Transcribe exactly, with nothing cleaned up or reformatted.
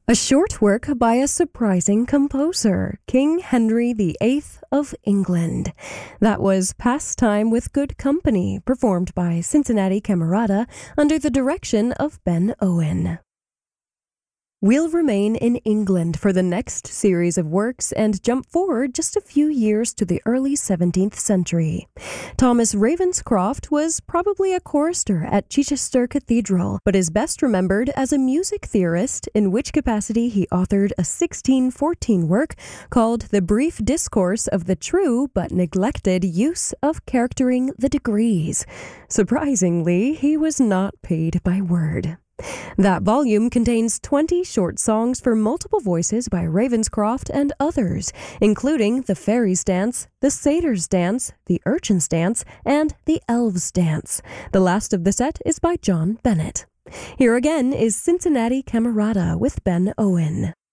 A short work by a surprising composer, King Henry the Eighth of England. That was Pastime with Good Company, performed by Cincinnati Camerata under the direction of Ben Owen. We'll remain in England for the next series of works and jump forward just a few years to the early seventeenth century. Thomas Ravenscroft was probably a chorister at Chichester Cathedral, but is best remembered as a music theorist, in which capacity he authored a sixteen fourteen work called The Brief Discourse of the True but Neglected Use of Charactering the Degrees. Surprisingly, he was not paid by word. That volume contains twenty short songs for multiple voices by Ravenscroft and others, including The Fairies' Dance, The Satyrs' Dance, The Urchins' Dance, and The Elves' Dance. The last of the set is by John Bennett. Here again is Cincinnati Camerata with Ben Owen.